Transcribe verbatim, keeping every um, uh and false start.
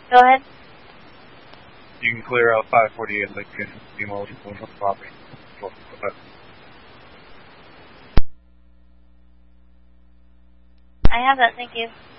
Go ahead. You can clear out five forty-eight Lincoln, demolish one property. I have that, thank you.